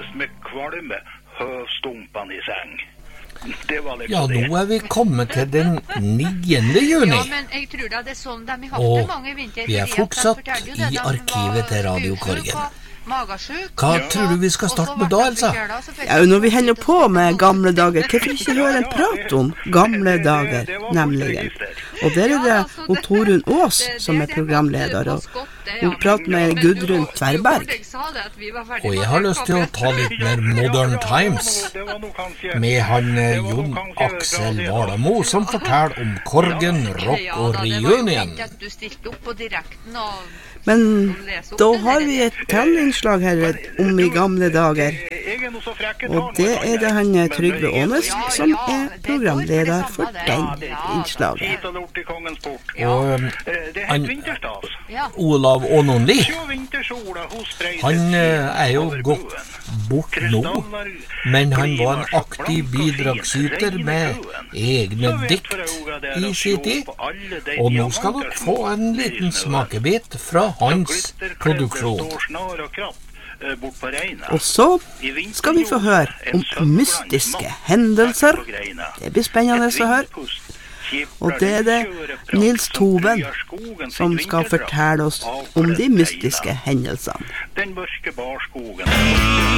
nærmest med kvalme høvstumpene I seng. Det var liksom ja, nå vi kommet til den 9. juni. Ja, men jeg tror da det sånn de har hatt det mange vinter. Vi fortsatt I arkivet til Radio Korgen. Hva tror du vi skal starte med da, Elsa? Ja, når vi hender på med gamle dager, hvorfor ikke høre en prat om gamle dager, nemlig. Og der det Torunn Ås som programleder, og hun prater med Gudrun Tverberg. Og jeg har lyst til å ta litt mer Modern Times med han Jon Aksel Valamo som forteller om Korgen, rock og reunion. Men da har vi et tellinnslag her om I gamle dager. Og det det han Trygve Ånes som programleder for den innslaget. Og han Olav Ånonli, han jo gått bort nå, men han var en aktiv bidragsyter med egne dikt I sin tid, og nå skal dere få en liten smakebit fra hans produksjon. Og så skal vi få høre om mystiske hendelser. Det blir spennende å høre. Og det det Nils Toven som skal fortelle oss om de mystiske hendelsene. Den mørke barskogen